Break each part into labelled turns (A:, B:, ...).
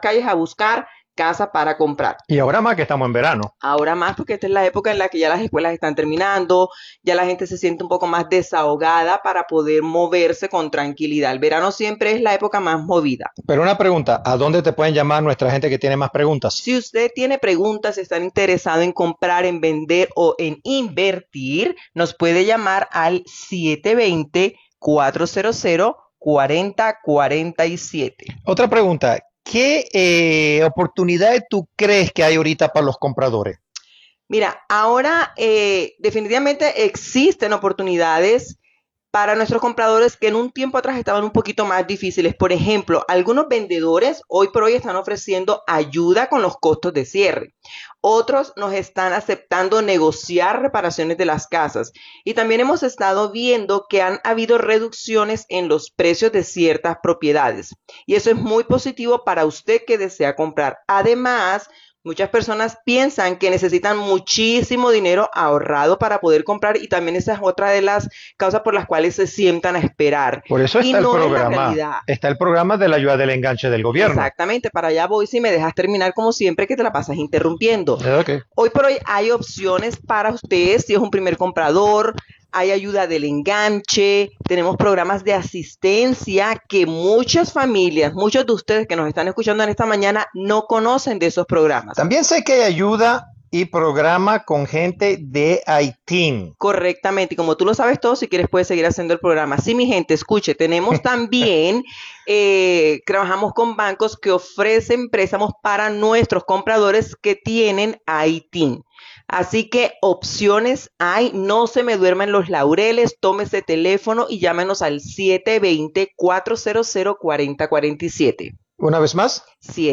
A: calles a buscar casa para comprar.
B: Y ahora más que estamos en verano.
A: Ahora más porque esta es la época en la que ya las escuelas están terminando, ya la gente se siente un poco más desahogada para poder moverse con tranquilidad. El verano siempre es la época más movida.
B: Pero una pregunta, ¿a dónde te pueden llamar nuestra gente que tiene más preguntas?
A: Si usted tiene preguntas, está interesado en comprar, en vender o en invertir, nos puede llamar al 720-400-4047.
B: Otra pregunta, ¿qué oportunidades tú crees que hay ahorita para los compradores?
A: Mira, ahora definitivamente existen oportunidades para nuestros compradores que en un tiempo atrás estaban un poquito más difíciles. Por ejemplo, algunos vendedores hoy por hoy están ofreciendo ayuda con los costos de cierre. Otros nos están aceptando negociar reparaciones de las casas. Y también hemos estado viendo que han habido reducciones en los precios de ciertas propiedades. Y eso es muy positivo para usted que desea comprar. Además, muchas personas piensan que necesitan muchísimo dinero ahorrado para poder comprar y también esa es otra de las causas por las cuales se sientan a esperar.
B: Por eso
A: Y
B: está el
A: no es la
B: programa,
A: realidad.
B: está el programa de la ayuda del enganche del gobierno.
A: Exactamente, para allá voy si me dejas terminar como siempre que te la pasas interrumpiendo.
B: Okay.
A: Hoy por hoy hay opciones para ustedes si es un primer comprador, hay ayuda del enganche, tenemos programas de asistencia que muchas familias, muchos de ustedes que nos están escuchando en esta mañana no conocen de esos programas.
B: También sé que hay ayuda y programa con gente de Haití.
A: Correctamente, y como tú lo sabes todo, si quieres puedes seguir haciendo el programa. Sí, mi gente, escuche, tenemos también, trabajamos con bancos que ofrecen préstamos para nuestros compradores que tienen Haití. Así que opciones hay, no se me duerman los laureles, tome ese teléfono y llámenos al 720-400-4047.
B: Una vez más.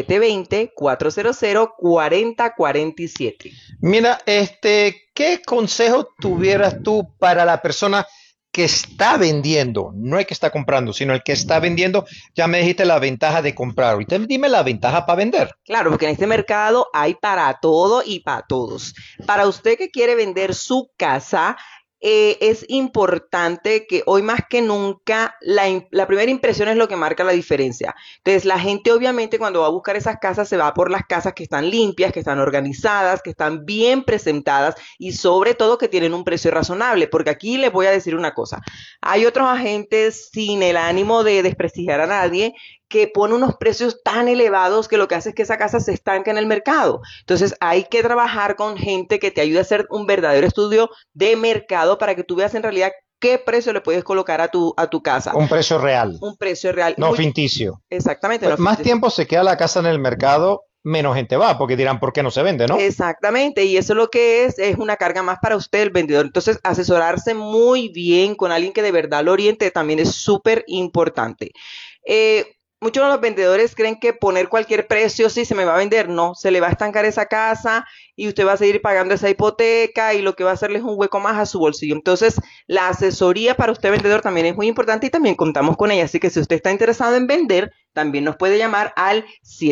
A: 720-400-4047.
B: Mira, ¿qué consejo tuvieras tú para la persona que está vendiendo? No el que está comprando, sino el que está vendiendo. Ya me dijiste la ventaja de comprar. Ahorita dime la ventaja para vender.
A: Claro, porque en este mercado hay para todo y para todos. Para usted que quiere vender su casa, es importante que hoy más que nunca la primera impresión es lo que marca la diferencia. Entonces, la gente obviamente cuando va a buscar esas casas se va por las casas que están limpias, que están organizadas, que están bien presentadas y sobre todo que tienen un precio razonable. Porque aquí les voy a decir una cosa. Hay otros agentes sin el ánimo de desprestigiar a nadie que pone unos precios tan elevados que lo que hace es que esa casa se estanca en el mercado. Entonces hay que trabajar con gente que te ayude a hacer un verdadero estudio de mercado para que tú veas en realidad qué precio le puedes colocar a tu casa.
B: Un precio real.
A: Un precio real.
B: No ficticio.
A: Exactamente.
B: Pues
A: no
B: más
A: ficticio.
B: tiempo se queda la casa en el mercado, menos gente va, porque dirán, ¿por qué no se vende, no?
A: Exactamente, y eso lo que es una carga más para usted, el vendedor. Entonces, asesorarse muy bien con alguien que de verdad lo oriente también es súper importante. Muchos de los vendedores creen que poner cualquier precio, sí, se me va a vender. No, se le va a estancar esa casa y usted va a seguir pagando esa hipoteca y lo que va a hacerle es un hueco más a su bolsillo. Entonces, la asesoría para usted vendedor también es muy importante y también contamos con ella. Así que si usted está interesado en vender, también nos puede llamar al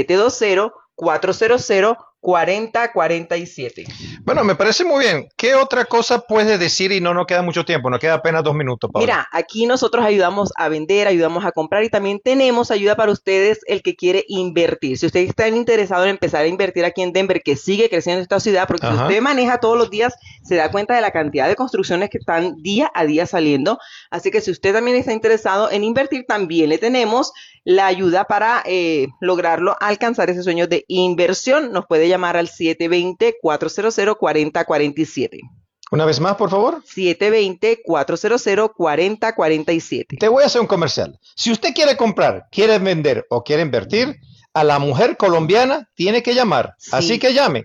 A: 720-400-4047.
B: Bueno, me parece muy bien. ¿Qué otra cosa puedes decir y no nos queda mucho tiempo? Nos queda apenas 2 minutos, Paula.
A: Mira, aquí nosotros ayudamos a vender, ayudamos a comprar y también tenemos ayuda para ustedes el que quiere invertir. Si usted está interesado en empezar a invertir aquí en Denver, que sigue creciendo esta ciudad, porque si usted maneja todos los días, se da cuenta de la cantidad de construcciones que están día a día saliendo. Así que si usted también está interesado en invertir, también le tenemos la ayuda para lograrlo, alcanzar ese sueño de inversión. Nos puede llamar al 720-400-4047.
B: Una vez más, por favor.
A: 720-400-4047.
B: Te voy a hacer un comercial. Si usted quiere comprar, quiere vender o quiere invertir, a la mujer colombiana tiene que llamar. Sí. Así que llame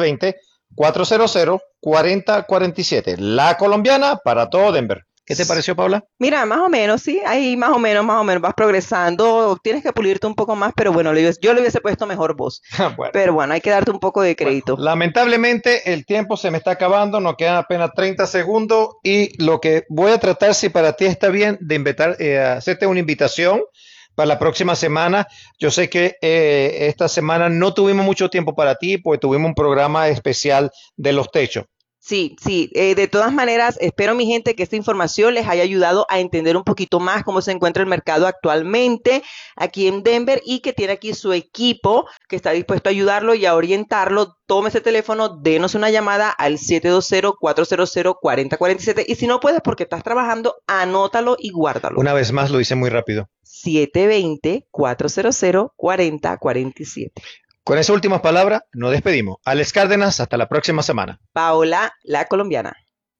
B: 720-400-4047. La colombiana para todo Denver. ¿Qué te pareció, Paula?
A: Mira, más o menos, sí, ahí más o menos vas progresando, tienes que pulirte un poco más, pero bueno, yo le hubiese puesto mejor voz.
B: Bueno.
A: Pero bueno, hay que darte un poco de crédito.
B: Bueno, lamentablemente el tiempo se me está acabando, nos quedan apenas 30 segundos y lo que voy a tratar, si para ti está bien, de hacerte una invitación para la próxima semana. Yo sé que esta semana no tuvimos mucho tiempo para ti, porque tuvimos un programa especial de los techos.
A: Sí, sí, de todas maneras, espero mi gente que esta información les haya ayudado a entender un poquito más cómo se encuentra el mercado actualmente aquí en Denver y que tiene aquí su equipo que está dispuesto a ayudarlo y a orientarlo. Tome ese teléfono, denos una llamada al 720-400-4047 y si no puedes porque estás trabajando, anótalo y guárdalo.
B: Una vez más lo hice muy rápido.
A: 720-400-4047.
B: Con esa última palabra nos despedimos. Alex Cárdenas, hasta la próxima semana.
A: Paola, la colombiana.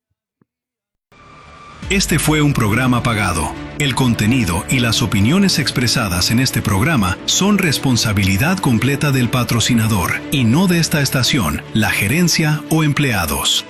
C: Este fue un programa pagado. El contenido y las opiniones expresadas en este programa son responsabilidad completa del patrocinador y no de esta estación, la gerencia o empleados.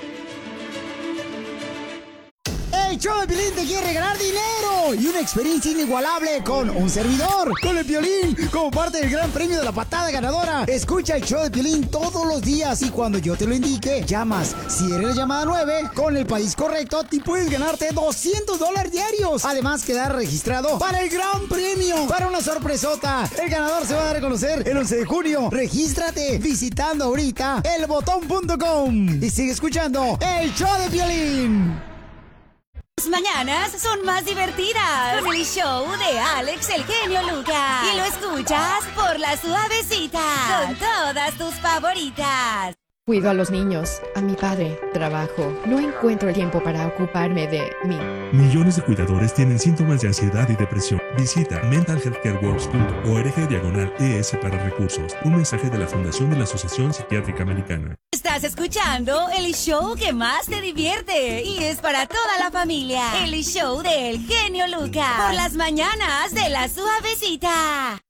D: El show de Piolín te quiere regalar dinero y una experiencia inigualable con un servidor, con el Piolín, como parte del gran premio de la patada ganadora. Escucha el show de Piolín todos los días y cuando yo te lo indique, llamas. Si eres la llamada 9, con el país correcto, te puedes ganarte $200 diarios. Además, quedar registrado para el gran premio, para una sorpresota. El ganador se va a dar a conocer el 11 de junio. Regístrate visitando ahorita elbotón.com y sigue escuchando el show de Piolín.
E: Las mañanas son más divertidas. El show de Alex, el genio Lucas. Y lo escuchas por la suavecita. Con todas tus favoritas.
F: Cuido a los niños, a mi padre, trabajo. No encuentro el tiempo para ocuparme de mí.
G: Millones de tienen síntomas de ansiedad y depresión. Visita mentalhealthcareworks.org/ES para recursos. Un mensaje de la Fundación de la Asociación Psiquiátrica Americana.
E: Estás escuchando el show que más te divierte y es para toda la familia. El show del genio Lucas. Por las mañanas de la suavecita.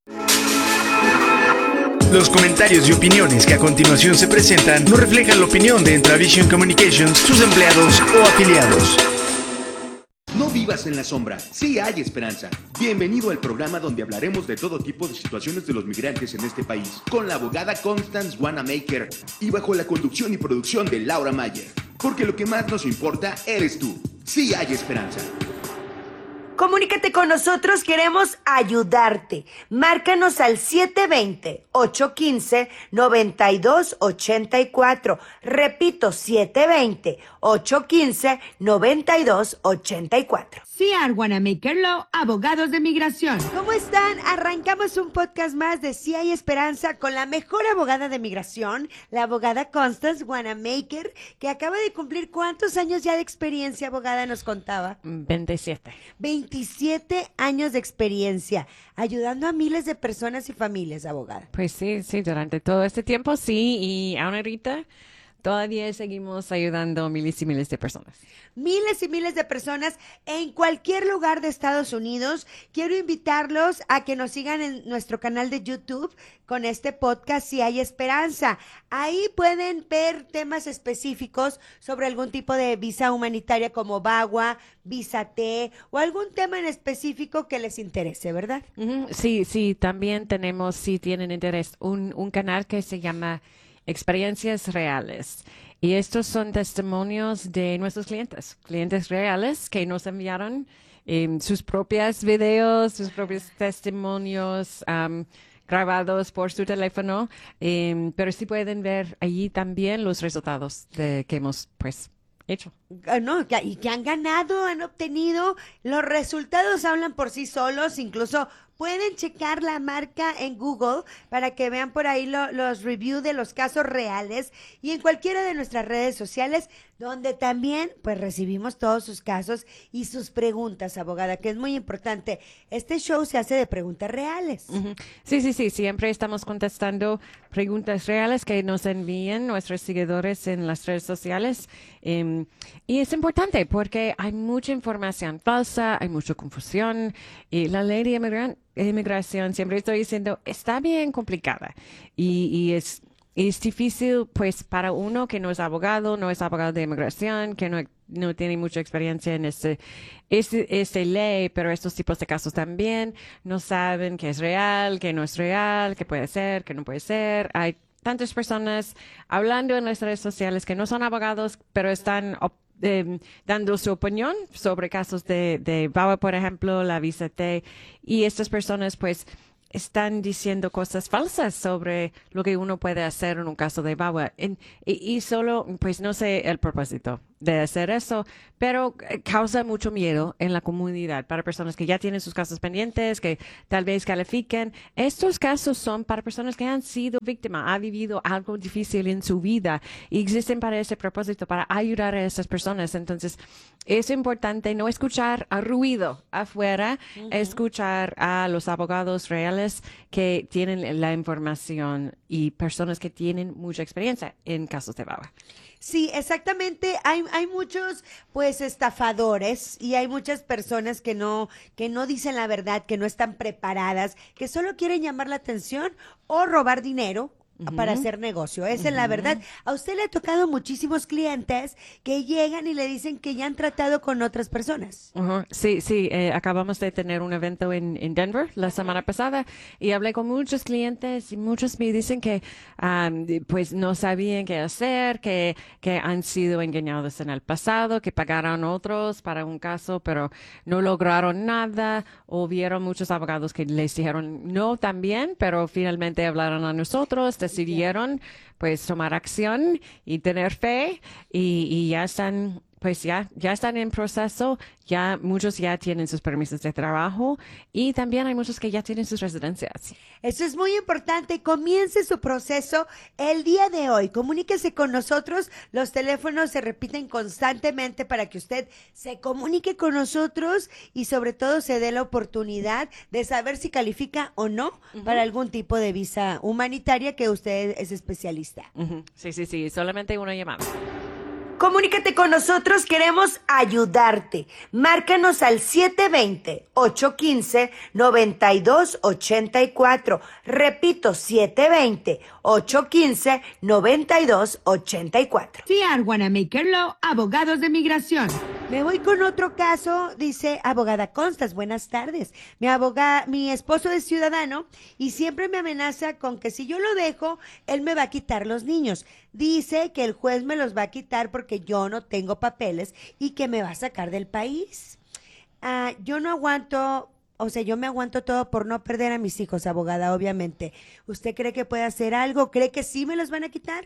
H: Los comentarios y opiniones que a continuación se presentan no reflejan la opinión de Entravision Communications, sus empleados o afiliados.
I: No vivas en la sombra, sí hay esperanza. Bienvenido al programa donde hablaremos de todo tipo de situaciones de los migrantes en este país, con la abogada Constance Wanamaker y bajo la conducción y producción de Laura Mayer. Porque lo que más nos importa eres tú. Sí hay esperanza.
J: Comunícate con nosotros, queremos ayudarte. Márcanos al 720-815-9284. Repito, 720-815-9284.
K: CR Wanamaker Law, abogados de migración.
J: ¿Cómo están? Arrancamos un podcast más de Si hay Esperanza con la mejor abogada de migración, la abogada Constance Wanamaker, que acaba de cumplir ¿cuántos años ya de experiencia, abogada, nos contaba?
F: 27.
J: 27 años de experiencia, ayudando a miles de personas y familias, abogada.
F: Pues sí, durante todo este tiempo sí, y aún ahorita todavía seguimos ayudando a miles y miles de personas.
J: Miles y miles de personas en cualquier lugar de Estados Unidos. Quiero invitarlos a que nos sigan en nuestro canal de YouTube con este podcast Si hay Esperanza. Ahí pueden ver temas específicos sobre algún tipo de visa humanitaria como VAWA, Visa T o algún tema en específico que les interese, ¿verdad?
F: Sí, también tenemos, si tienen interés, un canal que se llama Experiencias Reales. Y estos son testimonios de nuestros clientes reales que nos enviaron sus propios videos, sus propios testimonios grabados por su teléfono, pero sí pueden ver allí también los resultados que hemos hecho.
J: No, y que han ganado, han obtenido, los resultados hablan por sí solos, incluso pueden checar la marca en Google para que vean por ahí los reviews de los casos reales y en cualquiera de nuestras redes sociales, donde también pues recibimos todos sus casos y sus preguntas, abogada, que es muy importante. Este show se hace de preguntas reales.
F: Sí, siempre estamos contestando preguntas reales que nos envían nuestros seguidores en las redes sociales. Y es importante porque hay mucha información falsa, hay mucha confusión y la ley de inmigración, siempre estoy diciendo, está bien complicada y es difícil pues para uno que no es abogado de inmigración, que no tiene mucha experiencia en este ley, pero estos tipos de casos también no saben qué es real, qué no es real, qué puede ser, qué no puede ser. Hay tantas personas hablando en las redes sociales que no son abogados, pero están dando su opinión sobre casos de VAWA, por ejemplo, la visa T, y estas personas pues están diciendo cosas falsas sobre lo que uno puede hacer en un caso de VAWA. Y solo, pues no sé el propósito de hacer eso, pero causa mucho miedo en la comunidad para personas que ya tienen sus casos pendientes, que tal vez califiquen. Estos casos son para personas que han sido víctimas, ha vivido algo difícil en su vida y existen para ese propósito, para ayudar a esas personas. Entonces, es importante no escuchar a ruido afuera, escuchar a los abogados reales que tienen la información y personas que tienen mucha experiencia en casos de VAWA.
J: Sí, exactamente. Hay muchos, pues, estafadores y hay muchas personas que no dicen la verdad, que no están preparadas, que solo quieren llamar la atención o robar dinero para hacer negocio. Esa es la verdad. A usted le ha tocado muchísimos clientes que llegan y le dicen que ya han tratado con otras personas.
F: Sí, acabamos de tener un evento en Denver la semana pasada y hablé con muchos clientes y muchos me dicen que pues no sabían qué hacer, que han sido engañados en el pasado, que pagaron otros para un caso, pero no lograron nada, o vieron muchos abogados que les dijeron no también, pero finalmente hablaron a nosotros, decidieron pues tomar acción y tener fe y ya están, pues ya están en proceso, ya muchos ya tienen sus permisos de trabajo y también hay muchos que ya tienen sus residencias.
J: Eso es muy importante. Comience su proceso el día de hoy. Comuníquese con nosotros. Los teléfonos se repiten constantemente para que usted se comunique con nosotros y sobre todo se dé la oportunidad de saber si califica o no para algún tipo de visa humanitaria que usted es especialista.
F: Sí, solamente una llamada.
J: Comunícate con nosotros, queremos ayudarte. Márcanos al 720-815-9284. Repito, 720-815-9284.
K: CR Wanamaker Law, abogados de migración.
J: Me voy con otro caso, dice abogada Constas. Buenas tardes. Mi esposo es ciudadano y siempre me amenaza con que si yo lo dejo, él me va a quitar los niños. Dice que el juez me los va a quitar porque yo no tengo papeles y que me va a sacar del país. Yo no aguanto, yo me aguanto todo por no perder a mis hijos, abogada, obviamente. ¿Usted cree que puede hacer algo? ¿Cree que sí me los van a quitar?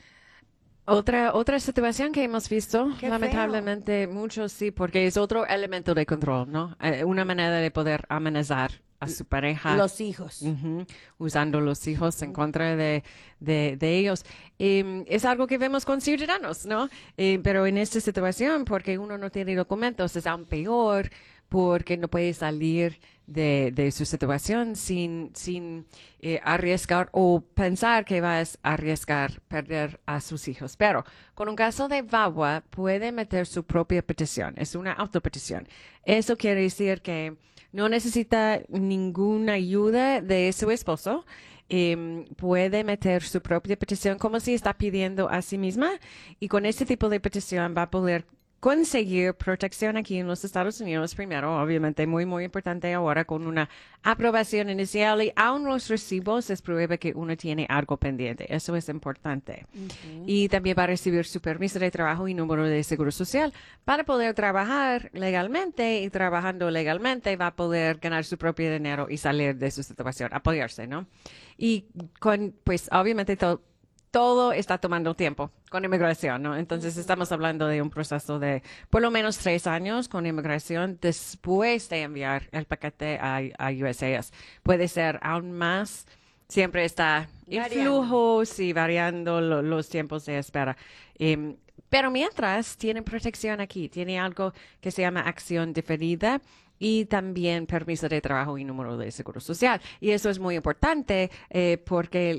F: Otra situación que hemos visto,
J: Qué
F: lamentablemente, muchos sí, porque es otro elemento de control, ¿no? Una manera de poder amenazar a su pareja.
J: Los hijos.
F: Usando los hijos en contra de ellos. Es algo que vemos con ciudadanos, ¿no? Pero en esta situación, porque uno no tiene documentos, es aún peor, porque no puede salir de su situación sin arriesgar o pensar que vas a arriesgar perder a sus hijos. Pero con un caso de VAWA puede meter su propia petición. Es una autopetición. Eso quiere decir que no necesita ninguna ayuda de su esposo. Puede meter su propia petición como si está pidiendo a sí misma, y con este tipo de petición va a poder conseguir protección aquí en los Estados Unidos primero, obviamente muy, muy importante ahora con una aprobación inicial, y aún los recibos es prueba que uno tiene algo pendiente. Eso es importante. Y también va a recibir su permiso de trabajo y número de seguro social para poder trabajar legalmente, y trabajando legalmente va a poder ganar su propio dinero y salir de su situación, apoyarse, ¿no? Y pues obviamente todo está tomando tiempo con inmigración, ¿no? Entonces estamos hablando de un proceso de por lo menos 3 años con inmigración después de enviar el paquete a USCIS. Puede ser aún más, siempre está en flujos y variando los tiempos de espera. Pero mientras tienen protección aquí, tiene algo que se llama acción diferida y también permiso de trabajo y número de seguro social. Y eso es muy importante porque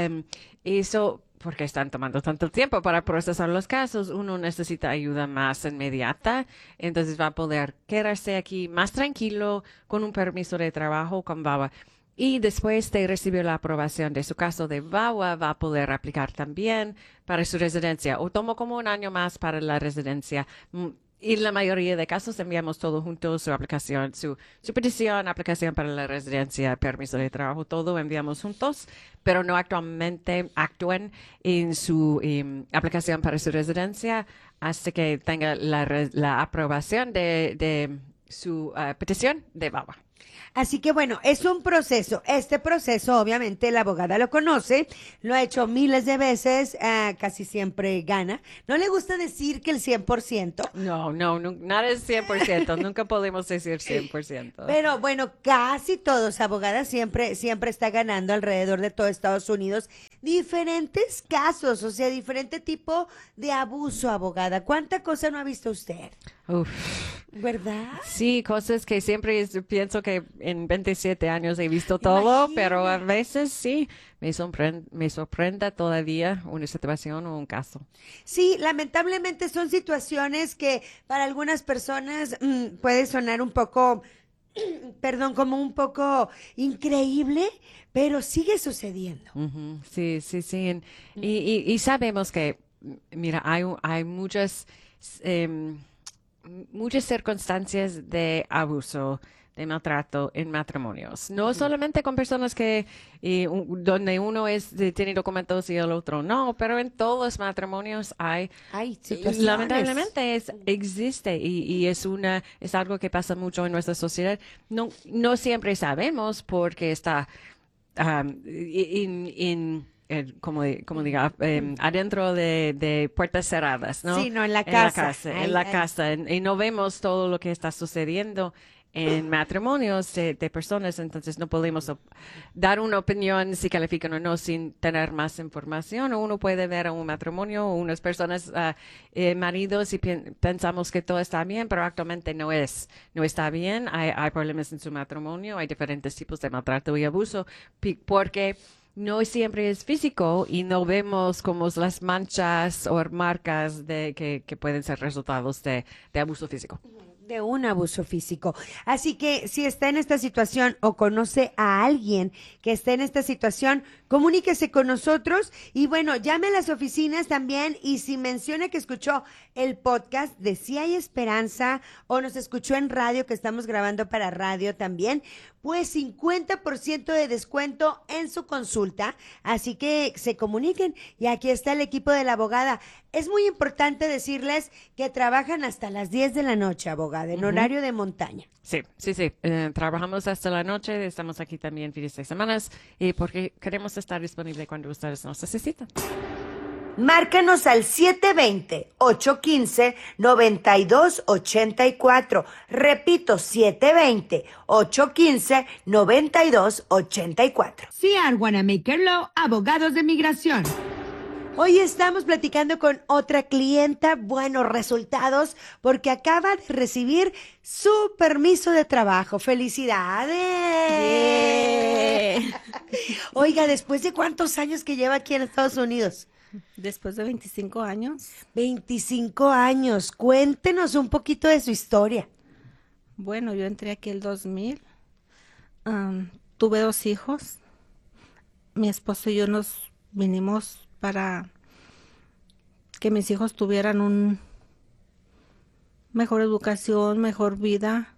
F: están tomando tanto tiempo para procesar los casos, uno necesita ayuda más inmediata, entonces va a poder quedarse aquí más tranquilo con un permiso de trabajo con VAWA. Y después de recibir la aprobación de su caso de VAWA, va a poder aplicar también para su residencia, o tomó como un año más para la residencia. Y en la mayoría de casos enviamos todo junto, su aplicación, su petición, aplicación para la residencia, permiso de trabajo, todo enviamos juntos, pero no actualmente actúen en su aplicación para su residencia hasta que tenga la aprobación de su petición de VAWA.
J: Así que bueno, es un proceso. Este proceso, obviamente, la abogada lo conoce, lo ha hecho miles de veces, casi siempre gana. No le gusta decir que el 100%.
F: No, nada es 100%, nunca podemos decir 100%.
J: Pero bueno, casi todos, abogada, siempre está ganando alrededor de todo Estados Unidos. Diferentes casos, o sea, diferente tipo de abuso, abogada. ¿Cuánta cosa no ha visto usted?
F: Uf.
J: ¿Verdad?
F: Sí, cosas que siempre pienso que en 27 años he visto todo, pero a veces sí, me sorprende todavía una situación o un caso.
J: Sí, lamentablemente son situaciones que para algunas personas puede sonar un poco, perdón, como un poco increíble, pero sigue sucediendo.
F: Uh-huh. Sí. Y sabemos que, mira, hay muchas circunstancias de abuso, de maltrato en matrimonios. No solamente con personas que donde uno tiene documentos y el otro no, pero en todos los matrimonios hay situaciones. Lamentablemente existe y es algo que pasa mucho en nuestra sociedad. No siempre sabemos porque está adentro de puertas cerradas, ¿no?
J: Sí, no, en la casa.
F: En la casa. Y no vemos todo lo que está sucediendo en matrimonios de personas, entonces no podemos dar una opinión si califican o no sin tener más información. O uno puede ver a un matrimonio o unas personas, maridos, y pensamos que todo está bien, pero actualmente no está bien. Hay problemas en su matrimonio, hay diferentes tipos de maltrato y abuso, porque no siempre es físico y no vemos como las manchas o marcas que pueden ser resultados de abuso físico.
J: De un abuso físico. Así que si está en esta situación o conoce a alguien que esté en esta situación, comuníquese con nosotros y bueno, llame a las oficinas también y si menciona que escuchó el podcast de Si Hay Esperanza o nos escuchó en radio, que estamos grabando para radio también, pues 50% de descuento en su consulta, así que se comuniquen y aquí está el equipo de la abogada. Es muy importante decirles que trabajan hasta las 10 de la noche, abogada, en horario de montaña.
F: Sí. Trabajamos hasta la noche, estamos aquí también fines de semana porque queremos estar disponibles cuando ustedes nos necesitan.
J: Márcanos al 720-815-9284. Repito, 720-815-9284.
K: CR Wanamaker Law, abogados de migración.
J: Hoy estamos platicando con otra clienta, buenos resultados, porque acaba de recibir su permiso de trabajo. ¡Felicidades! Yeah. Oiga, ¿después de cuántos años que lleva aquí en Estados Unidos?
L: Después de 25 años.
J: 25 años. Cuéntenos un poquito de su historia.
L: Bueno, yo entré aquí el 2000. Tuve 2 hijos. Mi esposo y yo nos vinimos para que mis hijos tuvieran una mejor educación, mejor vida.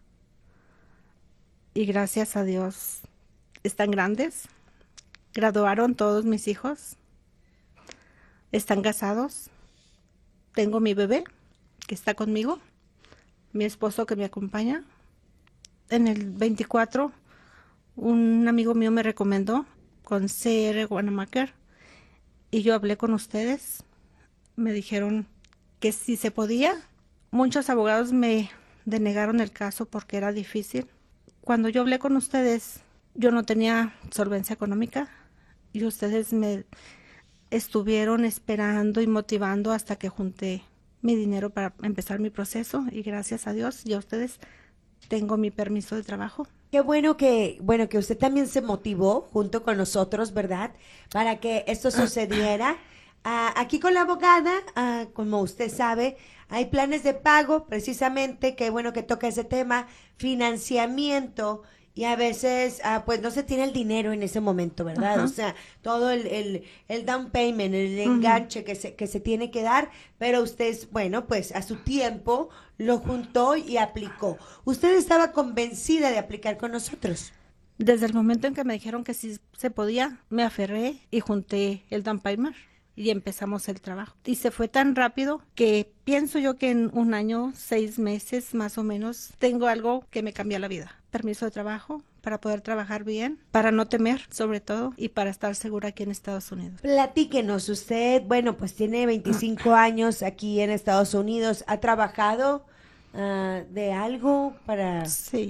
L: Y gracias a Dios están grandes. Graduaron todos mis hijos. Están casados. Tengo mi bebé que está conmigo. Mi esposo que me acompaña. En el 24, un amigo mío me recomendó con CR Wanamaker. Y yo hablé con ustedes. Me dijeron que si se podía. Muchos abogados me denegaron el caso porque era difícil. Cuando yo hablé con ustedes, yo no tenía solvencia económica. Y ustedes me estuvieron esperando y motivando hasta que junté mi dinero para empezar mi proceso. Y gracias a Dios y a ustedes tengo mi permiso de trabajo.
J: Qué bueno que usted también se motivó junto con nosotros, ¿verdad? Para que esto sucediera. Aquí con la abogada, como usted sabe, hay planes de pago, precisamente, qué bueno que toca ese tema, financiamiento, y a veces, pues no se tiene el dinero en ese momento, ¿verdad?
L: Ajá.
J: O sea, todo el down payment, el enganche que se tiene que dar, pero usted, bueno, pues a su tiempo lo juntó y aplicó. ¿Usted estaba convencida de aplicar con nosotros?
L: Desde el momento en que me dijeron que sí se podía, me aferré y junté el down payment. y empezamos el trabajo. Y se fue tan rápido que pienso yo que en 1 año, 6 meses más o menos, tengo algo que me cambió la vida. Permiso de trabajo para poder trabajar bien, para no temer sobre todo y para estar segura aquí en Estados Unidos.
J: Platíquenos, usted, bueno, pues tiene 25 años aquí en Estados Unidos. ¿Ha trabajado de algo para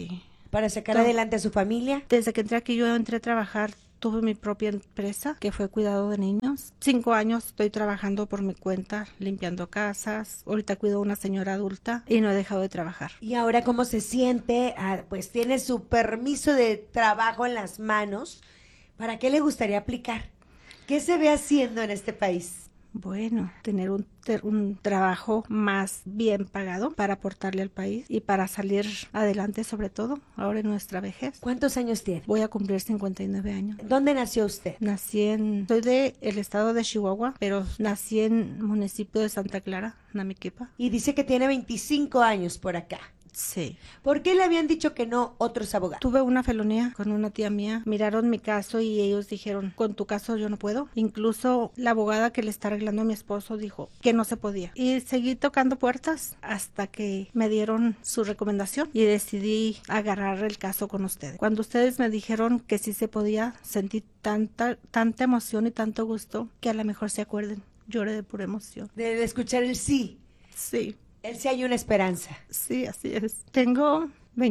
J: sacar adelante a su familia?
L: Desde que entré aquí yo entré a trabajar. Tuve mi propia empresa que fue cuidado de niños. 5 años estoy trabajando por mi cuenta, limpiando casas. Ahorita cuido a una señora adulta y no he dejado de trabajar.
J: ¿Y ahora cómo se siente? Pues tiene su permiso de trabajo en las manos. ¿Para qué le gustaría aplicar? ¿Qué se ve haciendo en este país?
L: Bueno, tener un trabajo más bien pagado para aportarle al país y para salir adelante, sobre todo ahora en nuestra vejez.
J: ¿Cuántos años tiene?
L: Voy a cumplir 59 años.
J: ¿Dónde nació usted?
L: Soy del estado de Chihuahua, pero nací en el municipio de Santa Clara, Namiquipa.
J: Y dice que tiene 25 años por acá.
L: Sí.
J: ¿Por qué le habían dicho que no otros abogados?
L: Tuve una felonía con una tía mía. Miraron mi caso y ellos dijeron, con tu caso yo no puedo. Incluso la abogada que le está arreglando a mi esposo dijo que no se podía. Y seguí tocando puertas hasta que me dieron su recomendación y decidí agarrar el caso con ustedes. Cuando ustedes me dijeron que sí se podía, sentí tanta emoción y tanto gusto que a lo mejor se acuerden. Lloré de pura emoción.
J: De escuchar el sí.
L: Sí.
J: Él sí hay una esperanza.
L: Sí, así es. Tengo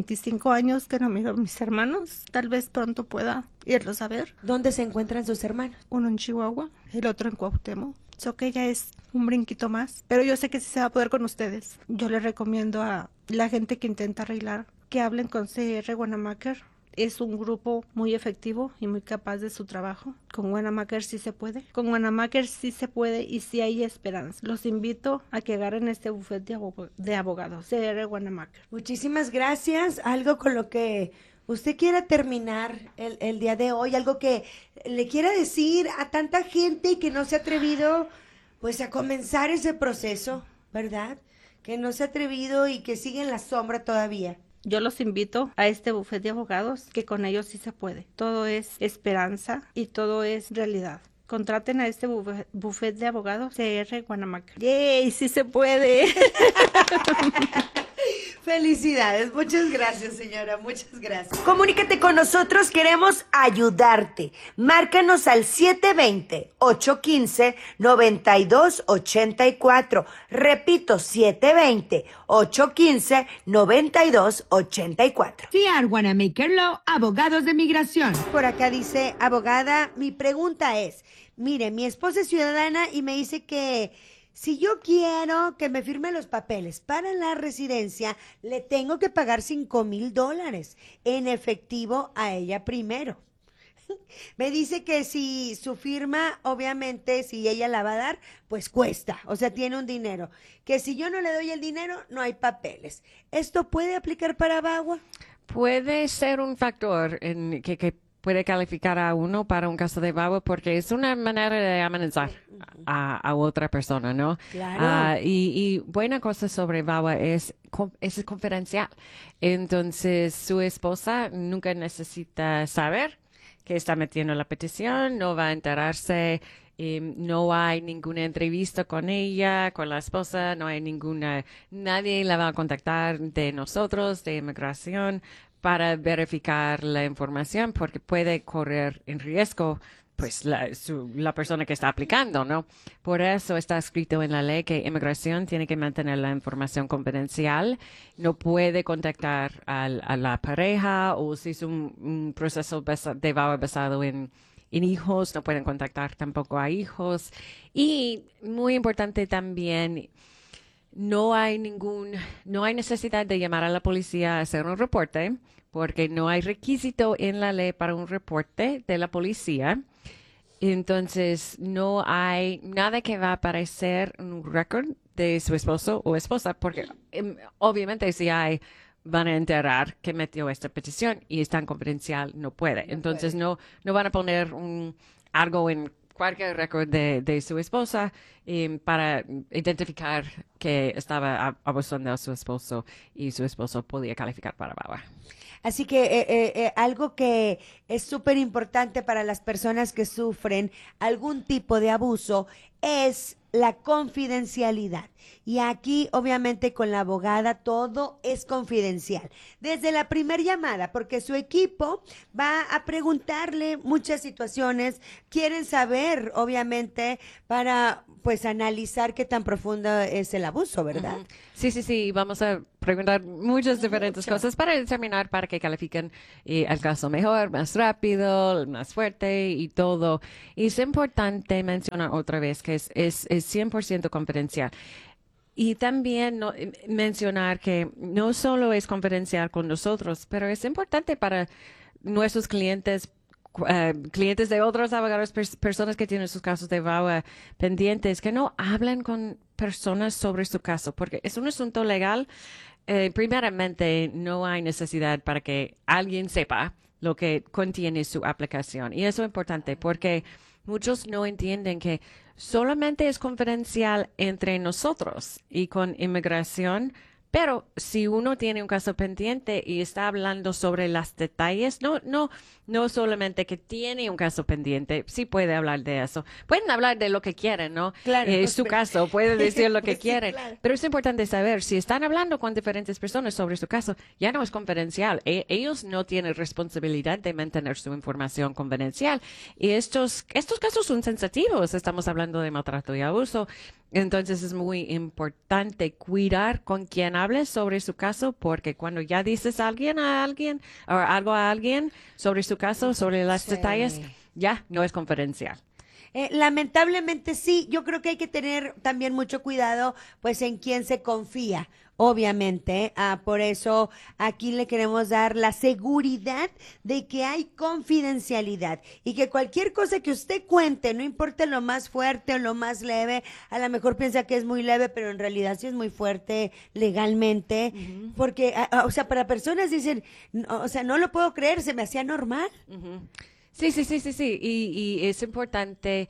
L: 25 años que no miro a mis hermanos. Tal vez pronto pueda irlos a ver.
J: ¿Dónde se encuentran sus hermanos?
L: Uno en Chihuahua, el otro en Cuauhtémoc. So que ya es un brinquito más. Pero yo sé que sí se va a poder con ustedes. Yo les recomiendo a la gente que intenta arreglar que hablen con CR Wanamaker. Es un grupo muy efectivo y muy capaz de su trabajo. Con Wanamaker sí se puede. Con Wanamaker sí se puede y sí hay esperanza. Los invito a que agarren este bufete de abogados, CR Wanamaker.
J: Muchísimas gracias. Algo con lo que usted quiera terminar el día de hoy, algo que le quiera decir a tanta gente que no se ha atrevido pues a comenzar ese proceso, ¿verdad? Que no se ha atrevido y que sigue en la sombra todavía.
L: Yo los invito a este bufete de abogados, que con ellos sí se puede. Todo es esperanza y todo es realidad. Contraten a este bufete de abogados CR Wanamaker. ¡Yay! ¡Sí se puede!
J: Felicidades, muchas gracias, señora, muchas gracias. Comunícate con nosotros, queremos ayudarte. Márcanos al 720-815-9284. Repito, 720-815-9284.
K: CR Wanamaker Law, abogados de migración.
J: Por acá dice, abogada, mi pregunta es, mire, mi esposa es ciudadana y me dice que si yo quiero que me firme los papeles para la residencia, le tengo que pagar $5,000 en efectivo a ella primero. Me dice que si su firma, obviamente, si ella la va a dar, pues cuesta, o sea, tiene un dinero. Que si yo no le doy el dinero, no hay papeles. ¿Esto puede aplicar para VAWA?
F: Puede ser un factor en que puede calificar a uno para un caso de VAWA porque es una manera de amenazar a otra persona, ¿no?
J: Claro.
F: Y buena cosa sobre VAWA es confidencial. Entonces, su esposa nunca necesita saber que está metiendo la petición, no va a enterarse. No hay ninguna entrevista con ella, con la esposa, no hay nadie la va a contactar de nosotros, de inmigración, para verificar la información, porque puede correr en riesgo pues la persona que está aplicando, ¿no? Por eso está escrito en la ley que inmigración tiene que mantener la información confidencial, no puede contactar a la pareja, o si es un proceso de VAWA basado en hijos, no pueden contactar tampoco a hijos. Y muy importante también, no hay necesidad de llamar a la policía a hacer un reporte, porque no hay requisito en la ley para un reporte de la policía. Entonces, no hay nada que va a aparecer en un récord de su esposo o esposa, porque obviamente si van a enterar que metió esta petición y es tan confidencial, no puede. Entonces, no van a poner algo en cualquier récord de su esposa para identificar que estaba abusando a su esposo y su esposo podía calificar para VAWA.
J: Así que algo que es súper importante para las personas que sufren algún tipo de abuso es la confidencialidad. Y aquí, obviamente, con la abogada todo es confidencial. Desde la primera llamada, porque su equipo va a preguntarle muchas situaciones, quieren saber, obviamente, para pues analizar qué tan profundo es el abuso, ¿verdad?
F: Sí, vamos a preguntar muchas diferentes cosas para determinar para que califiquen el caso mejor, más rápido, más fuerte y todo. Y es importante mencionar otra vez que es 100% confidencial. Y también mencionar que no solo es confidencial con nosotros, pero es importante para nuestros clientes, clientes de otros abogados, personas que tienen sus casos de VAWA pendientes, que no hablen con personas sobre su caso, porque es un asunto legal. Primeramente, no hay necesidad para que alguien sepa lo que contiene su aplicación. Y eso es importante porque muchos no entienden que solamente es confidencial entre nosotros y con inmigración, pero si uno tiene un caso pendiente y está hablando sobre los detalles, no solamente que tiene un caso pendiente, sí puede hablar de eso. Pueden hablar de lo que quieren, ¿no?
J: Claro.
F: Es su caso, puede decir lo que
J: Sí,
F: quieren.
J: claro.
F: Pero es importante saber, si están hablando con diferentes personas sobre su caso, ya no es confidencial. Ellos no tienen responsabilidad de mantener su información confidencial. Y estos casos son sensitivos. Estamos hablando de maltrato y abuso. Entonces es muy importante cuidar con quién hables sobre su caso, porque cuando ya dices a alguien o algo a alguien sobre su caso, sobre los detalles, ya no es confidencial.
J: Lamentablemente sí, yo creo que hay que tener también mucho cuidado pues en quién se confía, obviamente. Por eso aquí le queremos dar la seguridad de que hay confidencialidad y que cualquier cosa que usted cuente, no importa lo más fuerte o lo más leve, a lo mejor piensa que es muy leve, pero en realidad sí es muy fuerte legalmente, porque, o sea, para personas dicen, o sea, no lo puedo creer, se me hacía normal.
F: Sí. Y es importante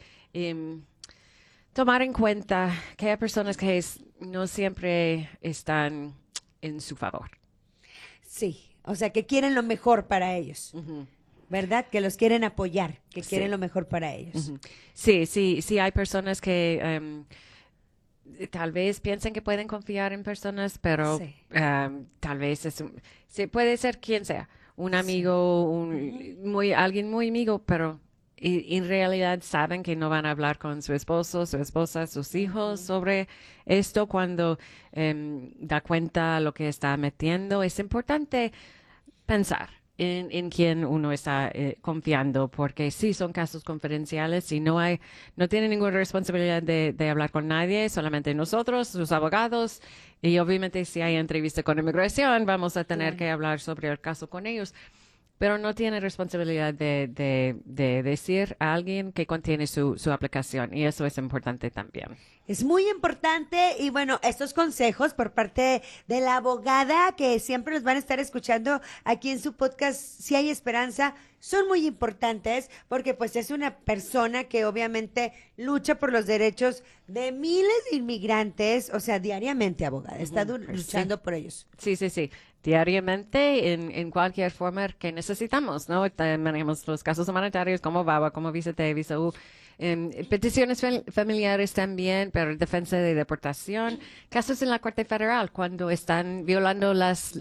F: tomar en cuenta que hay personas que no siempre están en su favor.
J: Sí, o sea, que quieren lo mejor para ellos, ¿verdad? Que los quieren apoyar, que quieren lo mejor para ellos.
F: Sí, hay personas que tal vez piensen que pueden confiar en personas, pero tal vez puede ser quien sea. Un amigo, alguien muy amigo, pero en realidad saben que no van a hablar con su esposo, su esposa, sus hijos sobre esto cuando da cuenta no que está metiendo. Es importante pensar en quién uno está confiando, porque sí son casos confidenciales y no tienen ninguna responsabilidad de hablar con nadie, solamente nosotros, sus abogados, y obviamente si hay entrevista con inmigración vamos a tener que hablar sobre el caso con ellos, pero no tiene responsabilidad de decir a alguien que contiene su aplicación, y eso es importante también.
J: Es muy importante y bueno, estos consejos por parte de la abogada que siempre nos van a estar escuchando aquí en su podcast Si hay Esperanza, son muy importantes porque pues es una persona que obviamente lucha por los derechos de miles de inmigrantes, o sea, diariamente, abogada, está luchando por ellos.
F: Sí. Diariamente, en cualquier forma que necesitamos, ¿no? Tenemos los casos humanitarios como VAWA, como visa T, visa U, peticiones familiares también, pero defensa de deportación, casos en la Corte Federal cuando están violando las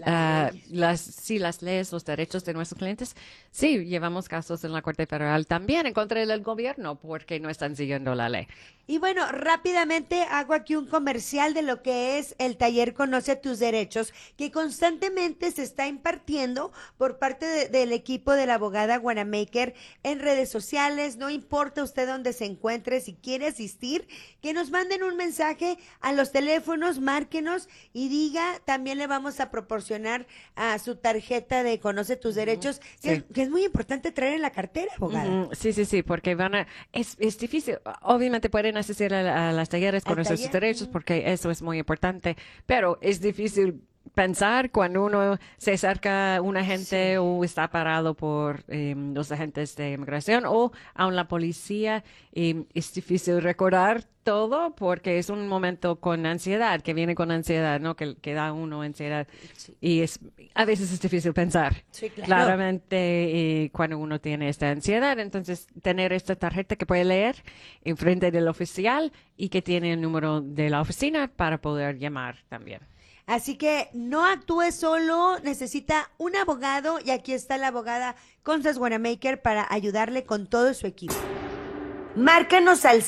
F: leyes, los derechos de nuestros clientes. Sí, llevamos casos en la Corte Federal también en contra del gobierno porque no están siguiendo la ley.
J: Y bueno, rápidamente hago aquí un comercial de lo que es el taller Conoce tus Derechos, que constantemente se está impartiendo por parte del equipo de la abogada Wanamaker en redes sociales. No importa usted dónde se encuentre, si quiere asistir, que nos manden un mensaje a los teléfonos, márquenos y diga, también le vamos a proporcionar a su tarjeta de Conoce tus Derechos, que es muy importante traer en la cartera, abogada.
F: Sí, porque es difícil. Obviamente pueden asistir a las talleres, conocer sus derechos, porque eso es muy importante, pero es difícil pensar cuando uno se acerca a un agente o está parado por los agentes de inmigración o aún la policía. Es difícil recordar todo porque es un momento con ansiedad, que viene con ansiedad, ¿no? Que da uno ansiedad.
J: Sí.
F: Y a veces es difícil pensar.
J: Sí, claro.
F: Claramente, cuando uno tiene esta ansiedad, entonces tener esta tarjeta que puede leer enfrente del oficial y que tiene el número de la oficina para poder llamar también.
J: Así que no actúe solo, necesita un abogado y aquí está la abogada Constance Wanamaker para ayudarle con todo su equipo. Márcanos al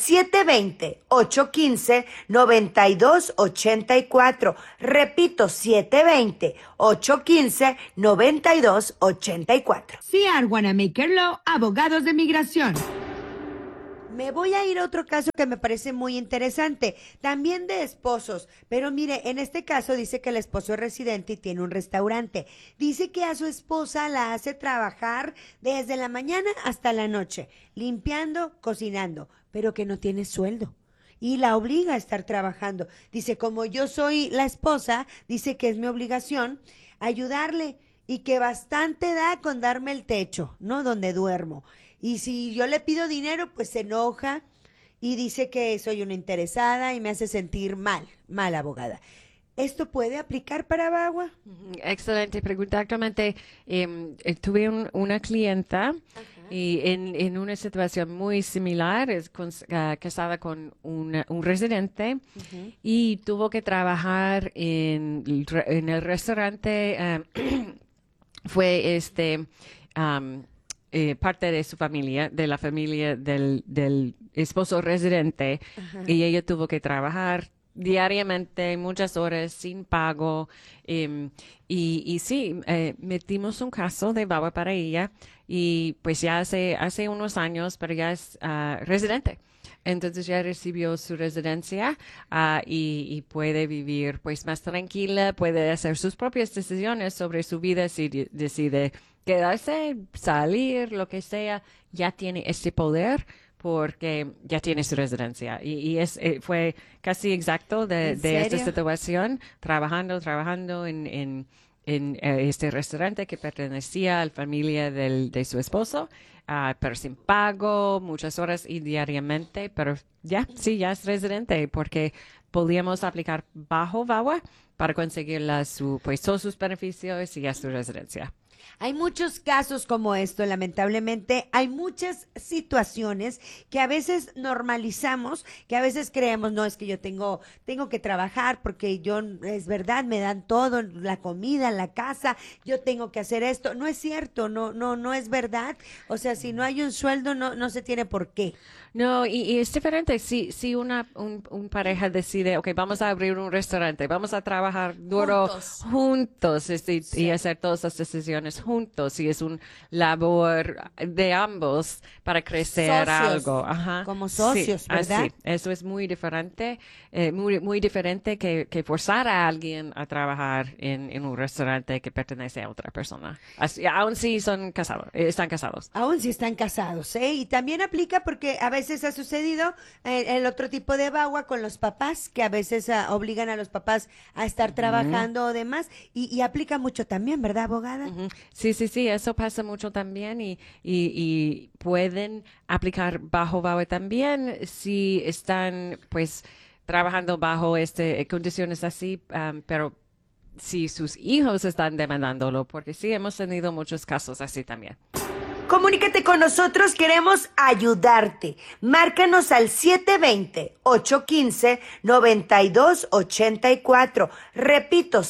J: 720-815-9284. Repito, 720-815-9284.
K: CR Wanamaker Law, abogados de migración.
J: Me voy a ir a otro caso que me parece muy interesante, también de esposos, pero mire, en este caso dice que el esposo es residente y tiene un restaurante. Dice que a su esposa la hace trabajar desde la mañana hasta la noche, limpiando, cocinando, pero que no tiene sueldo. Y la obliga a estar trabajando. Dice, como yo soy la esposa, dice que es mi obligación ayudarle y que bastante da con darme el techo, ¿no? Donde duermo. Y si yo le pido dinero, pues se enoja y dice que soy una interesada y me hace sentir mal, abogada. ¿Esto puede aplicar para Bagua?
F: Excelente pregunta. Actualmente tuve una clienta y en una situación muy similar, casada con un residente y tuvo que trabajar en el restaurante. Fue parte de su familia, de la familia del esposo residente, y ella tuvo que trabajar diariamente, muchas horas, sin pago, y sí, metimos un caso de Bagua para ella, y pues ya hace unos años, pero ya es residente. Entonces ya recibió su residencia y puede vivir pues más tranquila, puede hacer sus propias decisiones sobre su vida si decide quedarse, salir, lo que sea, ya tiene ese poder porque ya tiene su residencia. Y fue casi exacto de esta situación, trabajando en este restaurante que pertenecía a la familia de su esposo, pero sin pago, muchas horas y diariamente, pero ya es residente porque podíamos aplicar bajo Bagua para conseguir todos sus beneficios y ya su residencia.
J: Hay muchos casos como esto, lamentablemente. Hay muchas situaciones que a veces normalizamos, que a veces creemos, no, es que yo tengo que trabajar porque es verdad, me dan todo, la comida, la casa, yo tengo que hacer esto. No es cierto, no es verdad. O sea, si no hay un sueldo, no se tiene por qué.
F: No, y es diferente. Si una pareja decide, okay, vamos a abrir un restaurante, vamos a trabajar duro juntos y hacer todas las decisiones juntos, y es un labor de ambos para crecer algo.
J: Como socios, ¿verdad?
F: Así. Eso es muy diferente, muy diferente que forzar a alguien a trabajar en un restaurante que pertenece a otra persona. Aún si están casados.
J: Aún si están casados, ¿eh? Y también aplica porque a veces ha sucedido el otro tipo de Bagua con los papás, que a veces obligan a los papás a estar trabajando o demás, y aplica mucho también, ¿verdad, abogada?
F: Sí, eso pasa mucho también y pueden aplicar bajo Bagua también si están pues trabajando bajo condiciones así, pero si sus hijos están demandándolo, porque sí hemos tenido muchos casos así también.
J: Comunícate con nosotros, queremos ayudarte. Márcanos al 720-815-9284. Repito,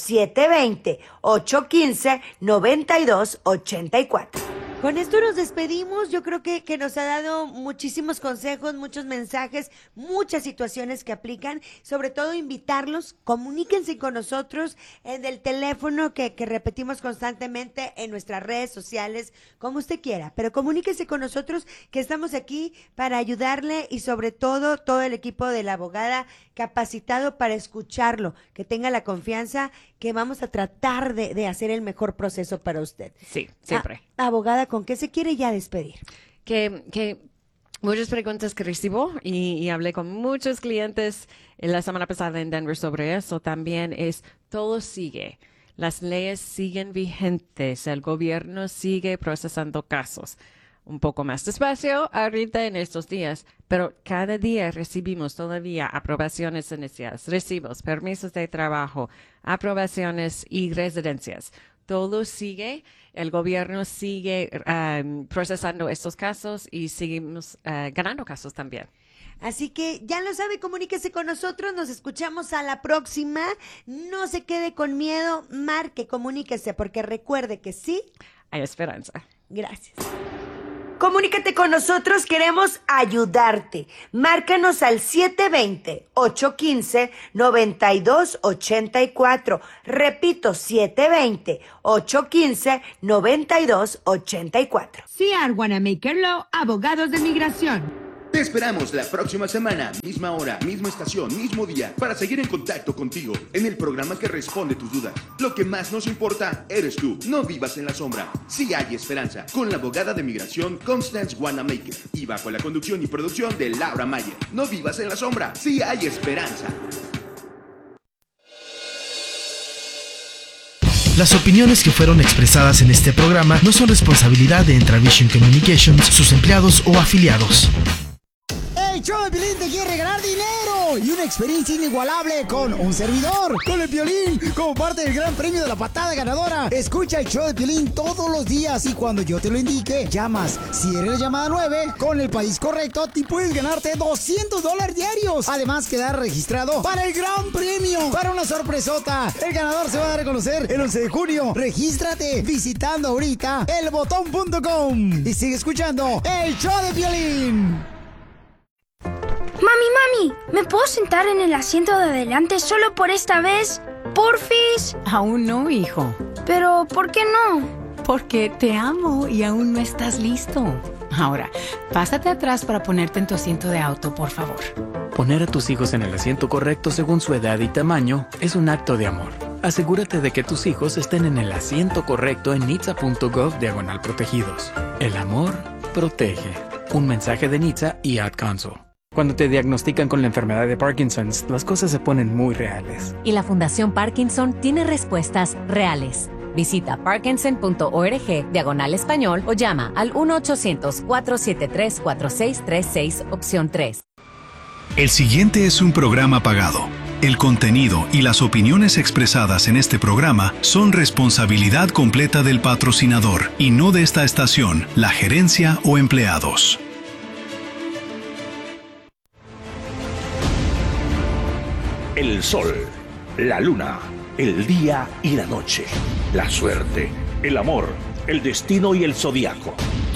J: 720-815-9284. Con esto nos despedimos. Yo creo que nos ha dado muchísimos consejos, muchos mensajes, muchas situaciones que aplican. Sobre todo invitarlos, comuníquense con nosotros en el teléfono que repetimos constantemente en nuestras redes sociales, como usted quiera. Pero comuníquense con nosotros, que estamos aquí para ayudarle, y sobre todo el equipo de la abogada capacitado para escucharlo, que tenga la confianza que vamos a tratar de hacer el mejor proceso para usted.
F: Sí, siempre.
J: Abogada, ¿con qué se quiere ya despedir?
F: Que muchas preguntas que recibo y hablé con muchos clientes la semana pasada en Denver sobre eso también todo sigue. Las leyes siguen vigentes, el gobierno sigue procesando casos. Un poco más despacio ahorita en estos días, pero cada día recibimos todavía aprobaciones iniciales, recibos, permisos de trabajo, aprobaciones y residencias. Todo sigue, el gobierno sigue procesando estos casos y seguimos ganando casos también.
J: Así que ya lo sabe, comuníquese con nosotros, nos escuchamos a la próxima. No se quede con miedo, marque, comuníquese, porque recuerde que sí
F: hay esperanza.
J: Gracias. Comunícate con nosotros, queremos ayudarte. Márcanos al 720-815-9284. Repito, 720-815-9284.
K: CR Wanamaker Law, abogados de migración.
I: Te esperamos la próxima semana, misma hora, misma estación, mismo día, para seguir en contacto contigo en el programa que responde tus dudas. Lo que más nos importa eres tú. No vivas en la sombra. Sí hay esperanza. Con la abogada de migración Constance Wanamaker y bajo la conducción y producción de Laura Mayer. No vivas en la sombra. Sí hay esperanza.
H: Las opiniones que fueron expresadas en este programa no son responsabilidad de Entravision Communications, sus empleados o afiliados.
D: El show de Piolín te quiere regalar dinero y una experiencia inigualable con un servidor, con el Piolín, como parte del gran premio de la patada ganadora. Escucha el show de Piolín todos los días y cuando yo te lo indique, llamas. Si eres la llamada 9, con el país correcto, te puedes ganarte $200 diarios. Además, quedar registrado para el gran premio, para una sorpresota. El ganador se va a dar a conocer el 11 de junio. Regístrate visitando ahorita elbotón.com y sigue escuchando el show de Piolín.
M: Mami, ¿me puedo sentar en el asiento de adelante solo por esta vez? ¿Porfis?
N: Aún no, hijo.
M: ¿Pero por qué no?
N: Porque te amo y aún no estás listo. Ahora, pásate atrás para ponerte en tu asiento de auto, por favor.
O: Poner a tus hijos en el asiento correcto según su edad y tamaño es un acto de amor. Asegúrate de que tus hijos estén en el asiento correcto en nitsa.gov/protegidos. El amor protege. Un mensaje de Nitsa y Ad Council. Cuando te diagnostican con la enfermedad de Parkinson, las cosas se ponen muy reales.
P: Y la Fundación Parkinson tiene respuestas reales. Visita parkinson.org/español o llama al 1-800-473-4636, opción 3.
C: El siguiente es un programa pagado. El contenido y las opiniones expresadas en este programa son responsabilidad completa del patrocinador y no de esta estación, la gerencia o empleados.
Q: El sol, la luna, el día y la noche, la suerte, el amor, el destino y el zodiaco.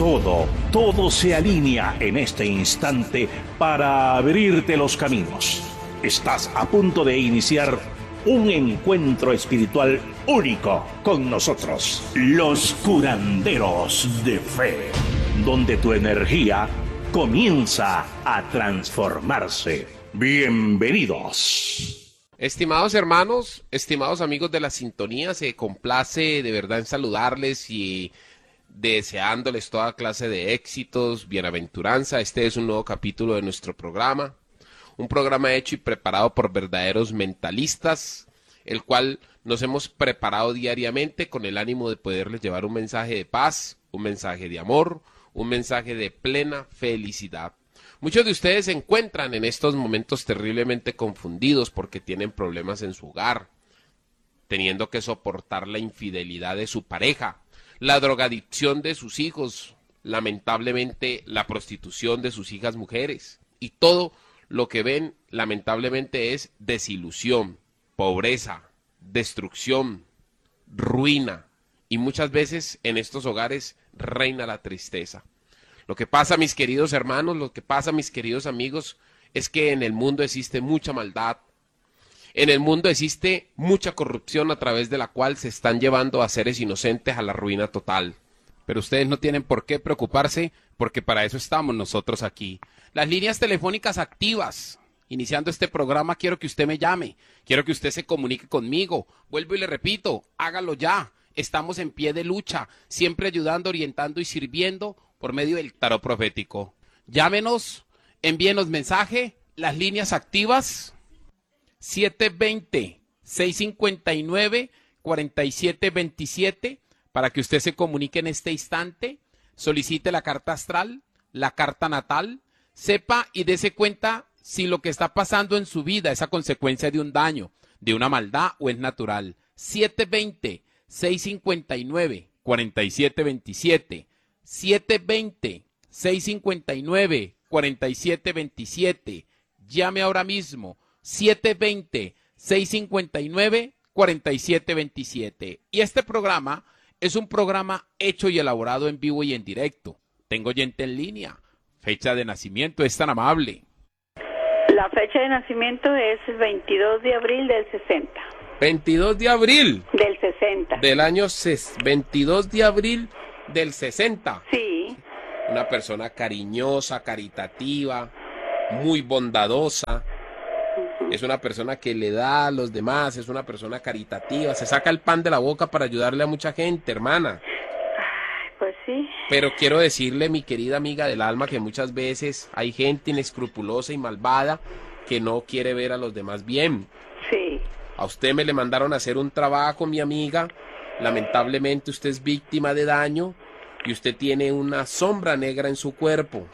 Q: Todo se alinea en este instante para abrirte los caminos. Estás a punto de iniciar un encuentro espiritual único con nosotros, los curanderos de fe, donde tu energía comienza a transformarse. Bienvenidos.
R: Estimados hermanos, estimados amigos de la sintonía, se complace de verdad en saludarles y deseándoles toda clase de éxitos, bienaventuranza. Este es un nuevo capítulo de nuestro programa, un programa hecho y preparado por verdaderos mentalistas, el cual nos hemos preparado diariamente con el ánimo de poderles llevar un mensaje de paz, un mensaje de amor, un mensaje de plena felicidad. Muchos de ustedes se encuentran en estos momentos terriblemente confundidos porque tienen problemas en su hogar, teniendo que soportar la infidelidad de su pareja, la drogadicción de sus hijos, lamentablemente la prostitución de sus hijas mujeres, y todo lo que ven lamentablemente es desilusión, pobreza, destrucción, ruina, y muchas veces en estos hogares reina la tristeza. Lo que pasa, mis queridos hermanos, lo que pasa, mis queridos amigos, es que en el mundo existe mucha maldad. En el mundo existe mucha corrupción a través de la cual se están llevando a seres inocentes a la ruina total.
S: Pero ustedes no tienen por qué preocuparse, porque para eso estamos nosotros aquí. Las líneas telefónicas activas. Iniciando este programa, quiero que usted me llame. Quiero que usted se comunique conmigo. Vuelvo y le repito, hágalo ya. Estamos en pie de lucha, siempre ayudando, orientando y sirviendo por medio del tarot profético. Llámenos, envíenos mensaje, las líneas activas 720-659 4727 para que usted se comunique en este instante, solicite la carta astral, la carta natal, sepa y dése cuenta si lo que está pasando en su vida es a consecuencia de un daño, de una maldad o es natural. 720-659-4727. 720-659-4727. Llame ahora mismo. 720-659-4727. Y este programa es un programa hecho y elaborado en vivo y en directo. Tengo oyente en línea. Fecha de nacimiento, es tan amable.
T: La fecha de nacimiento es el 22 de abril del 60.
R: 22 de abril.
T: Del 60.
R: Del año 22 de abril del 60.
T: Sí.
R: Una persona cariñosa, caritativa, muy bondadosa. Es una persona que le da a los demás, es una persona caritativa. Se saca el pan de la boca para ayudarle a mucha gente, hermana.
T: Pues sí.
R: Pero quiero decirle, mi querida amiga del alma, que muchas veces hay gente inescrupulosa y malvada que no quiere ver a los demás bien.
T: Sí.
R: A usted me le mandaron a hacer un trabajo, mi amiga. Lamentablemente usted es víctima de daño y usted tiene una sombra negra en su cuerpo.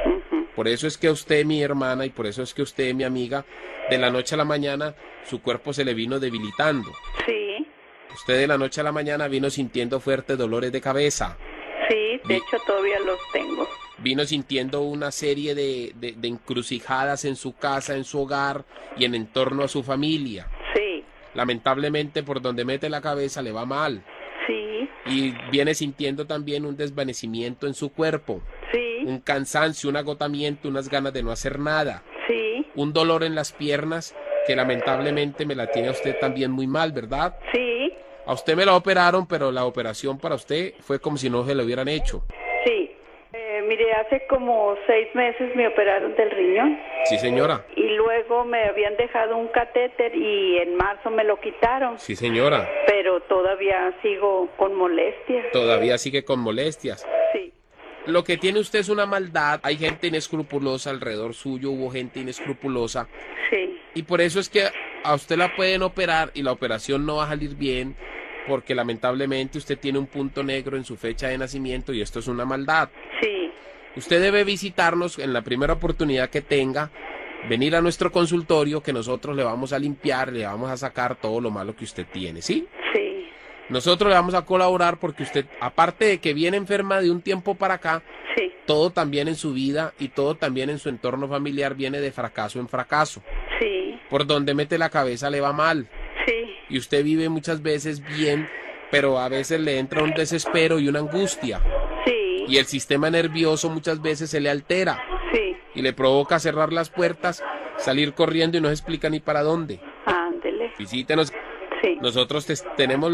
R: Por eso es que a usted, mi hermana, y por eso es que usted, mi amiga, de la noche a la mañana su cuerpo se le vino debilitando.
T: Sí.
R: Usted de la noche a la mañana vino sintiendo fuertes dolores de cabeza.
T: Sí, de hecho todavía los tengo.
R: Vino sintiendo una serie de encrucijadas en su casa, en su hogar y en torno a su familia.
T: Sí.
R: Lamentablemente por donde mete la cabeza le va mal.
T: Sí.
R: Y viene sintiendo también un desvanecimiento en su cuerpo.
T: Sí.
R: Un cansancio, un agotamiento, unas ganas de no hacer nada.
T: Sí.
R: Un dolor en las piernas que lamentablemente me la tiene a usted también muy mal, ¿verdad?
T: Sí.
R: A usted me la operaron, pero la operación para usted fue como si no se la hubieran hecho.
T: Sí. Mire, hace como 6 meses me operaron del riñón.
R: Sí, señora.
T: Y luego me habían dejado un catéter y en marzo me lo quitaron.
R: Sí, señora.
T: Pero todavía sigo con molestias.
R: Todavía sigue con molestias.
T: Sí.
R: Lo que tiene usted es una maldad. Hay gente inescrupulosa alrededor suyo, hubo gente inescrupulosa.
T: Sí.
R: Y por eso es que a usted la pueden operar y la operación no va a salir bien, porque lamentablemente usted tiene un punto negro en su fecha de nacimiento y esto es una maldad.
T: Sí.
R: Usted debe visitarnos en la primera oportunidad que tenga, venir a nuestro consultorio que nosotros le vamos a limpiar, le vamos a sacar todo lo malo que usted tiene, ¿sí?
T: Sí.
R: Nosotros le vamos a colaborar porque usted, aparte de que viene enferma de un tiempo para acá,
T: sí,
R: todo también en su vida y todo también en su entorno familiar viene de fracaso en fracaso.
T: Sí.
R: Por donde mete la cabeza le va mal.
T: Sí.
R: Y usted vive muchas veces bien, pero a veces le entra un desespero y una angustia.
T: Sí.
R: Y el sistema nervioso muchas veces se le altera.
T: Sí.
R: Y le provoca cerrar las puertas, salir corriendo y no se explica ni para dónde.
T: Ándele.
R: Visítenos.
T: Sí.
R: Nosotros tenemos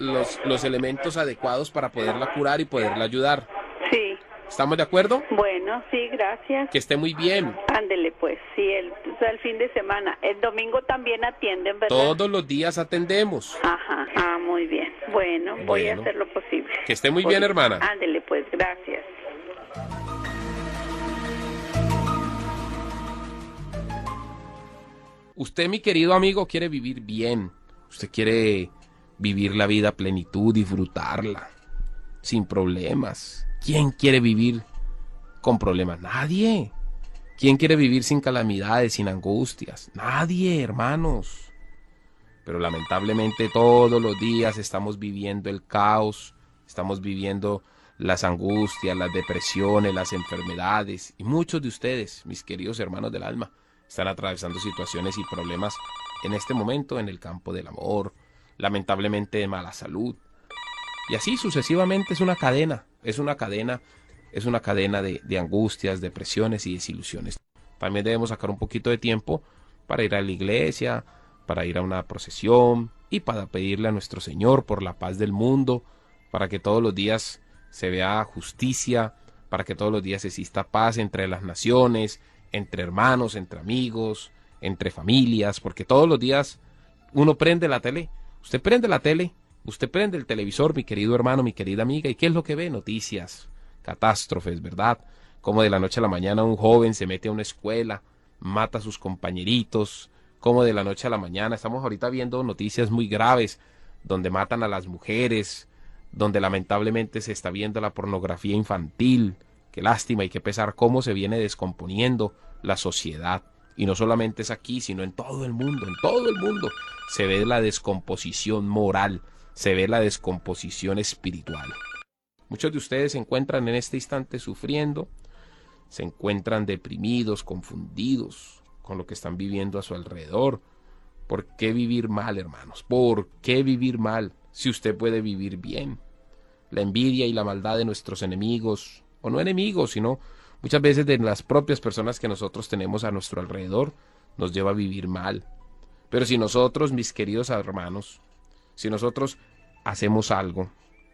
R: los elementos adecuados para poderla curar y poderla ayudar.
T: Sí.
R: ¿Estamos de acuerdo?
T: Bueno, sí, gracias.
R: Que esté muy bien.
T: Ándele, pues, sí, el fin de semana. El domingo también atienden, ¿verdad?
R: Todos los días atendemos.
T: Ajá, muy bien. Bueno, voy a hacer lo posible.
R: Que esté muy bien, hermana.
T: Ándele, pues, gracias.
R: Usted, mi querido amigo, quiere vivir bien. Usted quiere vivir la vida a plenitud, disfrutarla, sin problemas. ¿Quién quiere vivir con problemas? Nadie. ¿Quién quiere vivir sin calamidades, sin angustias? Nadie, hermanos. Pero lamentablemente todos los días estamos viviendo el caos, estamos viviendo las angustias, las depresiones, las enfermedades. Y muchos de ustedes, mis queridos hermanos del alma, están atravesando situaciones y problemas en este momento en el campo del amor, lamentablemente de mala salud. Y así sucesivamente es una cadena de angustias, depresiones y desilusiones. También debemos sacar un poquito de tiempo para ir a la iglesia, para ir a una procesión y para pedirle a nuestro Señor por la paz del mundo, para que todos los días se vea justicia, para que todos los días exista paz entre las naciones, entre hermanos, entre amigos, entre familias, porque todos los días uno prende la tele, usted prende la tele, usted prende el televisor, mi querido hermano, mi querida amiga, ¿y qué es lo que ve? Noticias, catástrofes, ¿verdad? Como de la noche a la mañana un joven se mete a una escuela, mata a sus compañeritos, como de la noche a la mañana, estamos ahorita viendo noticias muy graves donde matan a las mujeres, donde lamentablemente se está viendo la pornografía infantil. Qué lástima y qué pesar cómo se viene descomponiendo la sociedad. Y no solamente es aquí, sino en todo el mundo, se ve la descomposición moral, se ve la descomposición espiritual. Muchos de ustedes se encuentran en este instante sufriendo, se encuentran deprimidos, confundidos con lo que están viviendo a su alrededor. ¿Por qué vivir mal, hermanos? ¿Por qué vivir mal si usted puede vivir bien? La envidia y la maldad de nuestros enemigos, o no enemigos, sino muchas veces de las propias personas que nosotros tenemos a nuestro alrededor, nos lleva a vivir mal. Pero si nosotros, mis queridos hermanos, si nosotros hacemos algo,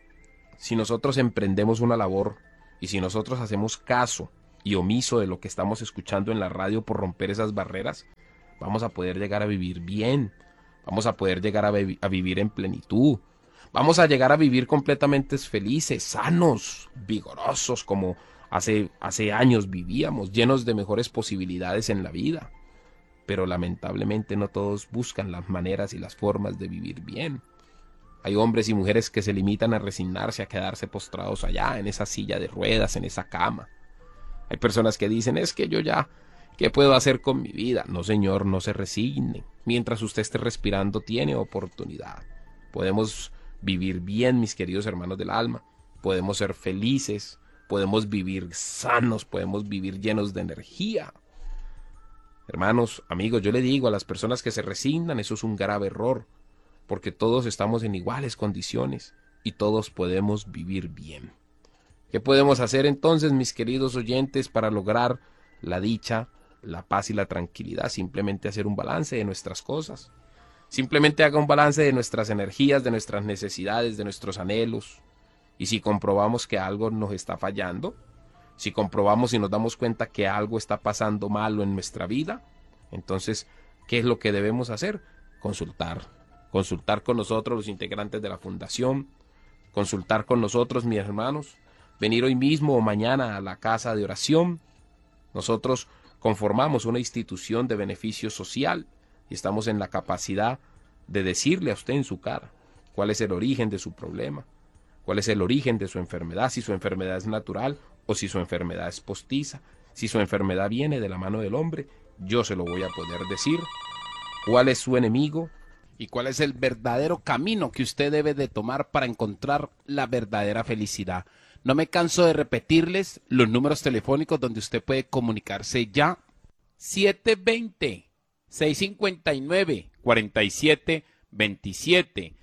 R: si nosotros emprendemos una labor, y si nosotros hacemos caso y omiso de lo que estamos escuchando en la radio por romper esas barreras, vamos a poder llegar a vivir bien, vamos a poder llegar a vivir en plenitud, vamos a llegar a vivir completamente felices, sanos, vigorosos, como hace años vivíamos, llenos de mejores posibilidades en la vida. Pero lamentablemente no todos buscan las maneras y las formas de vivir bien. Hay hombres y mujeres que se limitan a resignarse, a quedarse postrados allá, en esa silla de ruedas, en esa cama. Hay personas que dicen, es que yo ya, ¿qué puedo hacer con mi vida? No, señor, no se resigne. Mientras usted esté respirando, tiene oportunidad. Podemos vivir bien, mis queridos hermanos del alma. Podemos ser felices, podemos vivir sanos, podemos vivir llenos de energía. Hermanos, amigos, yo le digo a las personas que se resignan, eso es un grave error, porque todos estamos en iguales condiciones y todos podemos vivir bien. ¿Qué podemos hacer entonces, mis queridos oyentes, para lograr la dicha, la paz y la tranquilidad? Simplemente hacer un balance de nuestras cosas. Simplemente haga un balance de nuestras energías, de nuestras necesidades, de nuestros anhelos. Y si comprobamos que algo nos está fallando, si comprobamos y nos damos cuenta que algo está pasando malo en nuestra vida, entonces, ¿qué es lo que debemos hacer? Consultar con nosotros, los integrantes de la fundación, consultar con nosotros, mis hermanos, venir hoy mismo o mañana a la casa de oración. Nosotros conformamos una institución de beneficio social y estamos en la capacidad de decirle a usted en su cara cuál es el origen de su problema, cuál es el origen de su enfermedad, si su enfermedad es natural o si su enfermedad es postiza, si su enfermedad viene de la mano del hombre, yo se lo voy a poder decir. ¿Cuál es su enemigo?
S: ¿Y cuál es el verdadero camino que usted debe de tomar para encontrar la verdadera felicidad? No me canso de repetirles los números telefónicos donde usted puede comunicarse ya. 720-659-4727.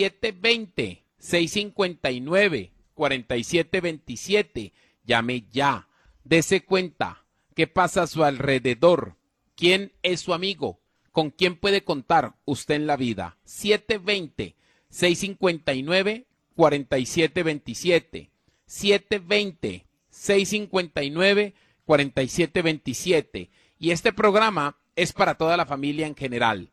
S: 720-659-4727. Llame ya. Dese cuenta qué pasa a su alrededor. ¿Quién es su amigo? ¿Con quién puede contar usted en la vida? 720-659-4727. 720-659-4727. Y este programa es para toda la familia en general.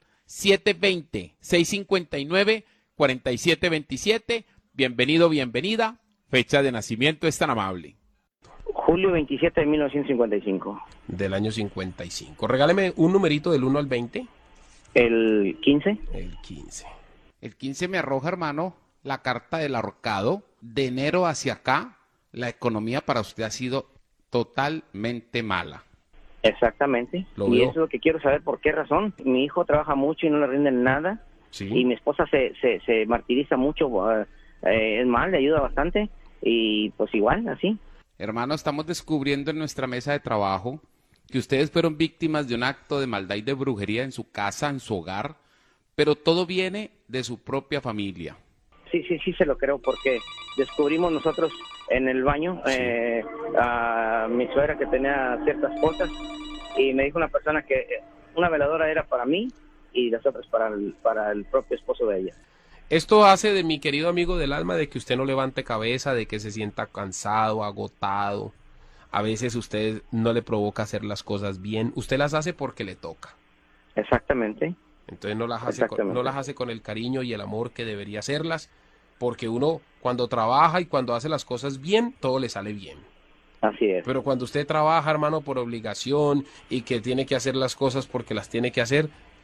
S: 720-659-4727. Bienvenido, bienvenida. Fecha de nacimiento es tan amable.
U: Julio 27 de 1955.
R: Del año 55. Regáleme un numerito del 1 al 20.
U: El 15.
R: El 15.
S: El 15 me arroja, hermano, la carta del ahorcado. De enero hacia acá, la economía para usted ha sido totalmente mala.
U: Exactamente. Y eso es lo que quiero saber, ¿por qué razón? Mi hijo trabaja mucho y no le rinden nada.
R: Sí.
U: Y mi esposa se martiriza mucho. Es mal, le ayuda bastante. Y pues igual, así.
S: Hermano, estamos descubriendo en nuestra mesa de trabajo que ustedes fueron víctimas de un acto de maldad y de brujería en su casa, en su hogar, pero todo viene de su propia familia.
U: Sí, se lo creo, porque descubrimos nosotros en el baño a mi suegra que tenía ciertas cosas y me dijo una persona que una veladora era para mí y las otras para el propio esposo de ella.
R: Esto hace de mi querido amigo del alma de que usted no levante cabeza, de que se sienta cansado, agotado. A veces usted no le provoca hacer las cosas bien. Usted las hace porque le toca.
U: Exactamente.
R: Entonces no las hace con el cariño y el amor que debería hacerlas, porque uno cuando trabaja y cuando hace las cosas bien, todo le sale bien.
U: Así es.
R: Pero cuando usted trabaja, hermano, por obligación y que tiene que hacer las cosas porque las tiene que hacer,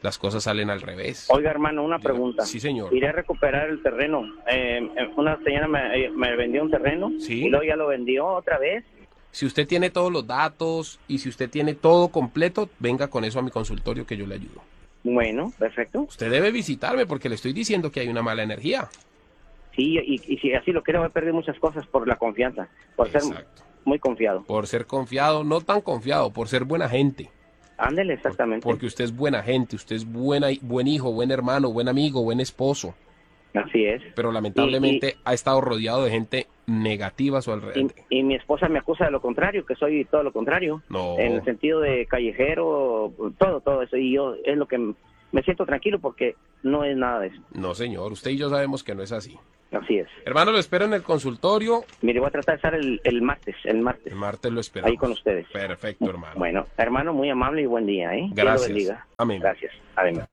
R: las cosas salen al revés.
U: Oiga, hermano, una pregunta.
R: Sí, señor.
U: Iré a recuperar el terreno. Una señora me vendió un terreno.
R: Sí.
U: Y luego ya lo vendió otra vez.
R: Si usted tiene todos los datos y si usted tiene todo completo, venga con eso a mi consultorio que yo le ayudo.
U: Bueno, perfecto.
R: Usted debe visitarme porque le estoy diciendo que hay una mala energía.
U: Sí, y si así lo quiero, voy a perder muchas cosas por la confianza, por ser muy confiado.
R: Por ser confiado, no tan confiado, por ser buena gente.
U: Ándele, exactamente.
R: Porque usted es buena gente, usted es buen hijo, buen hermano, buen amigo, buen esposo.
U: Así es.
R: Pero lamentablemente ha estado rodeado de gente negativa a su alrededor.
U: Y mi esposa me acusa de lo contrario, que soy todo lo contrario.
R: No.
U: En el sentido de callejero, todo eso. Y yo es lo que me siento tranquilo porque no es nada de eso.
R: No, señor, usted y yo sabemos que no es así.
U: Así es.
R: Hermano, lo espero en el consultorio.
U: Mire, voy a tratar de estar el martes. El
R: martes lo esperamos.
U: Ahí con ustedes.
R: Perfecto, hermano.
U: Bueno, hermano, muy amable y buen día, ¿eh?
R: Gracias.
U: Dios lo bendiga.
R: Amén.
U: Gracias. Amén.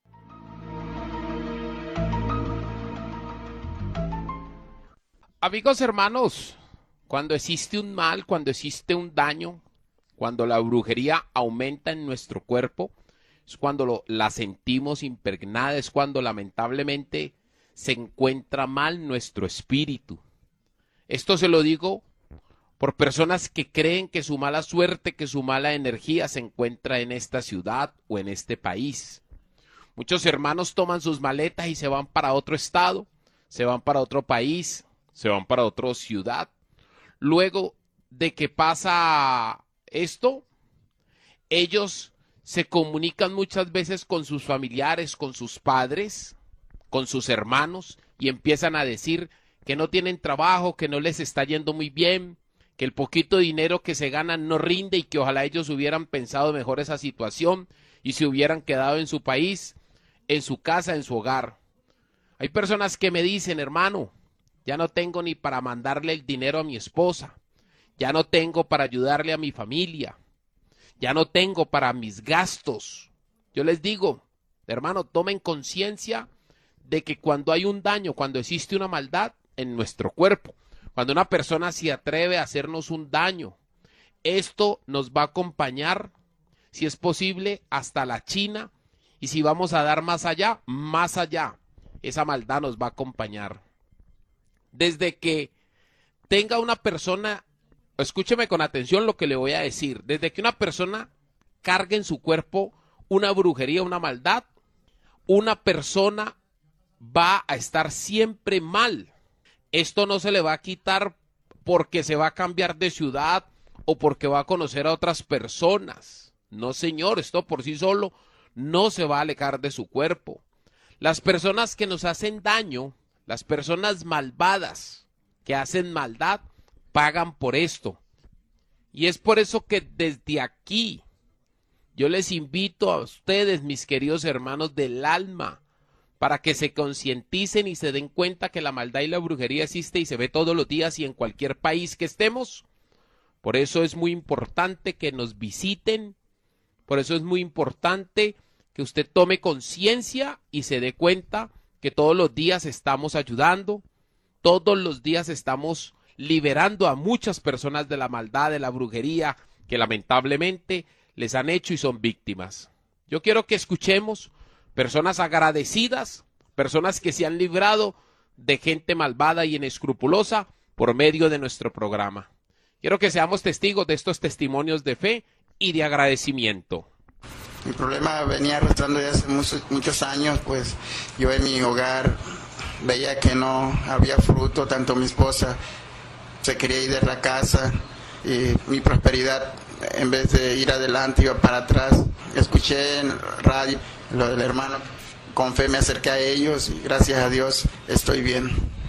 S: Amigos hermanos, cuando existe un mal, cuando existe un daño, cuando la brujería aumenta en nuestro cuerpo, es cuando la sentimos impregnada, es cuando lamentablemente se encuentra mal nuestro espíritu. Esto se lo digo por personas que creen que su mala suerte, que su mala energía se encuentra en esta ciudad o en este país. Muchos hermanos toman sus maletas y se van para otro estado, se van para otro país, se van para otra ciudad. Luego de que pasa esto, ellos se comunican muchas veces con sus familiares, con sus padres, con sus hermanos, y empiezan a decir que no tienen trabajo, que no les está yendo muy bien, que el poquito dinero que se ganan no rinde y que ojalá ellos hubieran pensado mejor esa situación y se hubieran quedado en su país, en su casa, en su hogar. Hay personas que me dicen, hermano, ya no tengo ni para mandarle el dinero a mi esposa, ya no tengo para ayudarle a mi familia, ya no tengo para mis gastos. Yo les digo, hermano, tomen conciencia de que cuando hay un daño, cuando existe una maldad en nuestro cuerpo, cuando una persona se atreve a hacernos un daño, esto nos va a acompañar, si es posible, hasta la China, y si vamos a dar más allá, esa maldad nos va a acompañar. Desde que tenga una persona, escúcheme con atención lo que le voy a decir, desde que una persona cargue en su cuerpo una brujería, una maldad, una persona va a estar siempre mal. Esto no se le va a quitar porque se va a cambiar de ciudad o porque va a conocer a otras personas. No, señor, esto por sí solo no se va a alejar de su cuerpo. Las personas que nos hacen daño, las personas malvadas que hacen maldad, pagan por esto. Y es por eso que desde aquí yo les invito a ustedes, mis queridos hermanos del alma, para que se concienticen y se den cuenta que la maldad y la brujería existe y se ve todos los días y en cualquier país que estemos. Por eso es muy importante que nos visiten, por eso es muy importante que usted tome conciencia y se dé cuenta que todos los días estamos ayudando, todos los días estamos liberando a muchas personas de la maldad, de la brujería, que lamentablemente les han hecho y son víctimas. Yo quiero que escuchemos personas agradecidas, personas que se han librado de gente malvada y inescrupulosa por medio de nuestro programa. Quiero que seamos testigos de estos testimonios de fe y de agradecimiento.
B: Mi problema venía arrastrando ya hace muchos años, pues yo en mi hogar veía que no había fruto, tanto mi esposa se quería ir de la casa y mi prosperidad en vez de ir adelante iba para atrás. Escuché en radio lo del hermano, con fe me acerqué a ellos y gracias a Dios estoy bien.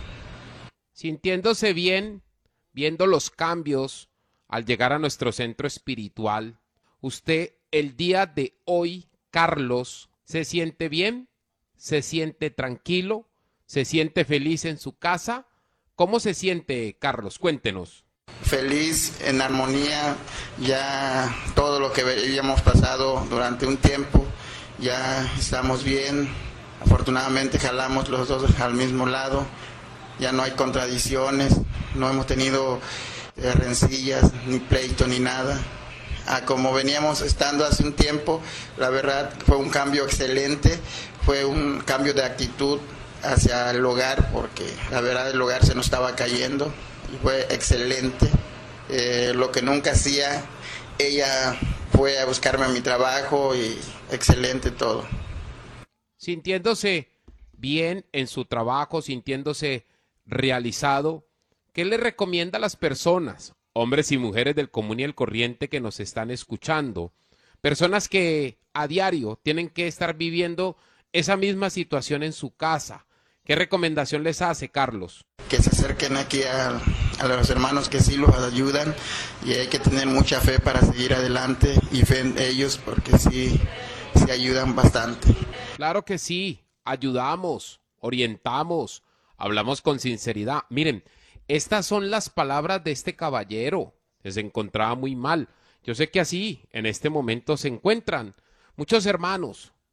S: Sintiéndose bien, viendo los cambios al llegar a nuestro centro espiritual, usted el día de hoy, Carlos, ¿se siente bien? ¿Se siente tranquilo? ¿Se siente feliz en su casa? ¿Cómo se siente, Carlos? Cuéntenos.
B: Feliz, en armonía, ya todo lo que habíamos pasado durante un tiempo, ya estamos bien. Afortunadamente jalamos los dos al mismo lado, ya no hay contradicciones, no hemos tenido rencillas, ni pleito, ni nada. a como veníamos estando hace un tiempo. La verdad fue un cambio excelente, fue un cambio de actitud hacia el hogar, porque la verdad el hogar se nos estaba cayendo y fue excelente. Lo que nunca hacía, ella fue a buscarme a mi trabajo y excelente todo.
S: Sintiéndose bien en su trabajo, sintiéndose realizado, ¿qué le recomienda a las personas, hombres y mujeres del común y el corriente que nos están escuchando? Personas que a diario tienen que estar viviendo esa misma situación en su casa. ¿Qué recomendación les hace, Carlos?
B: Que se acerquen aquí a los hermanos que sí los ayudan, y hay que tener mucha fe para seguir adelante y fe en ellos, porque sí ayudan bastante.
S: Claro que sí, ayudamos, orientamos, hablamos con sinceridad. Miren, estas son las palabras de este caballero que se encontraba muy mal. Yo sé que así en este momento se encuentran muchos hermanos